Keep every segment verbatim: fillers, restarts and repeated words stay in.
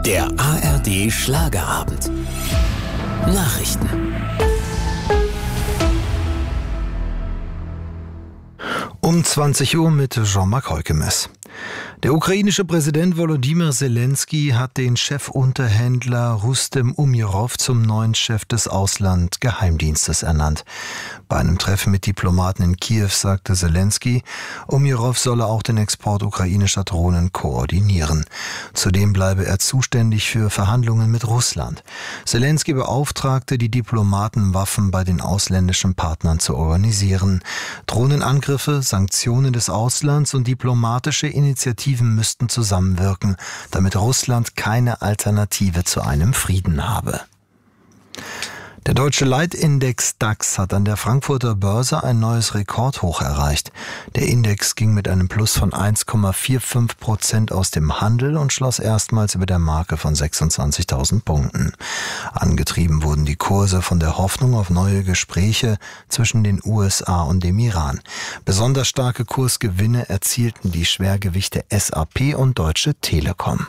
Der A R D Schlagerabend. Nachrichten. Um zwanzig Uhr mit Jean-Marc Heukemes. Der ukrainische Präsident Volodymyr Zelensky hat den Chefunterhändler Rustem Umerov zum neuen Chef des Auslandgeheimdienstes ernannt. Bei einem Treffen mit Diplomaten in Kiew sagte Zelensky, Umerov solle auch den Export ukrainischer Drohnen koordinieren. Zudem bleibe er zuständig für Verhandlungen mit Russland. Zelensky beauftragte die Diplomaten, Waffen bei den ausländischen Partnern zu organisieren. Drohnenangriffe, Sanktionen des Auslands und diplomatische Initiativen müssten zusammenwirken, damit Russland keine Alternative zu einem Frieden habe. Der deutsche Leitindex DAX hat an der Frankfurter Börse ein neues Rekordhoch erreicht. Der Index ging mit einem Plus von eins Komma fünfundvierzig Prozent aus dem Handel und schloss erstmals über der Marke von sechsundzwanzigtausend Punkten. Angetrieben wurden die Kurse von der Hoffnung auf neue Gespräche zwischen den U S A und dem Iran. Besonders starke Kursgewinne erzielten die Schwergewichte S A P und Deutsche Telekom.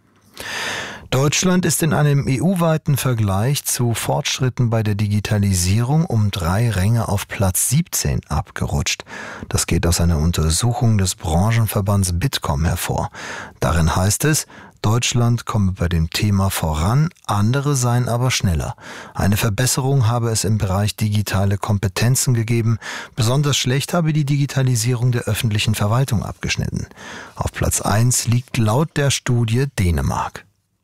Deutschland ist in einem E U-weiten Vergleich zu Fortschritten bei der Digitalisierung um drei Ränge auf Platz siebzehn abgerutscht. Das geht aus einer Untersuchung des Branchenverbands Bitkom hervor. Darin heißt es, Deutschland komme bei dem Thema voran, andere seien aber schneller. Eine Verbesserung habe es im Bereich digitale Kompetenzen gegeben. Besonders schlecht habe die Digitalisierung der öffentlichen Verwaltung abgeschnitten. Auf Platz eins liegt laut der Studie Dänemark.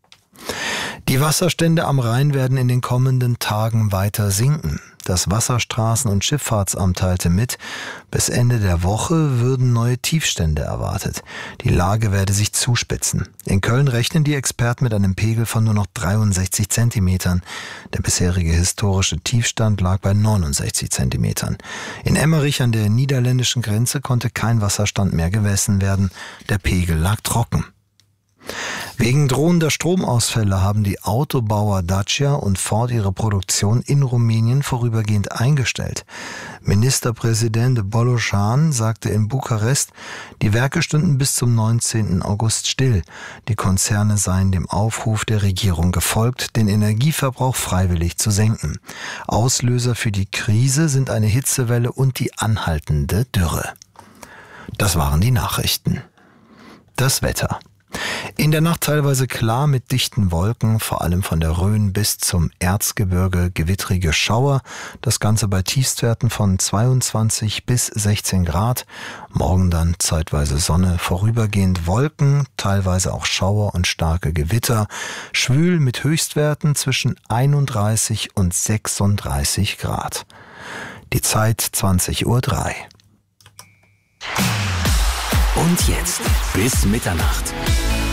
Die Wasserstände am Rhein werden in den kommenden Tagen weiter sinken. Das Wasserstraßen- und Schifffahrtsamt teilte mit, bis Ende der Woche würden neue Tiefstände erwartet. Die Lage werde sich zuspitzen. In Köln rechnen die Experten mit einem Pegel von nur noch dreiundsechzig Zentimetern. Der bisherige historische Tiefstand lag bei neunundsechzig Zentimetern. In Emmerich an der niederländischen Grenze konnte kein Wasserstand mehr gemessen werden. Der Pegel lag trocken. Wegen drohender Stromausfälle haben die Autobauer Dacia und Ford ihre Produktion in Rumänien vorübergehend eingestellt. Ministerpräsident Boloșan sagte in Bukarest, die Werke stünden bis zum neunzehnten August still. Die Konzerne seien dem Aufruf der Regierung gefolgt, den Energieverbrauch freiwillig zu senken. Auslöser für die Krise sind eine Hitzewelle und die anhaltende Dürre. Das waren die Nachrichten. Das Wetter. In der Nacht teilweise klar mit dichten Wolken, vor allem von der Rhön bis zum Erzgebirge gewittrige Schauer. Das Ganze bei Tiefstwerten von zweiundzwanzig bis sechzehn Grad. Morgen dann zeitweise Sonne, vorübergehend Wolken, teilweise auch Schauer und starke Gewitter. Schwül mit Höchstwerten zwischen einunddreißig und sechsunddreißig Grad. Die Zeit zwanzig Uhr drei. Und jetzt bis Mitternacht.